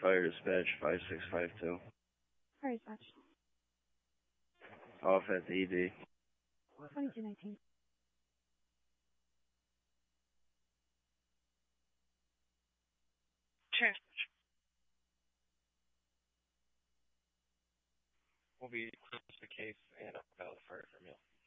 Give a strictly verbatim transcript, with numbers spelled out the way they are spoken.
Fire dispatch five six five two. Fire dispatch. Off at the E D. twenty-two nineteen. Transmission. We'll be close to the case and about the fire from you.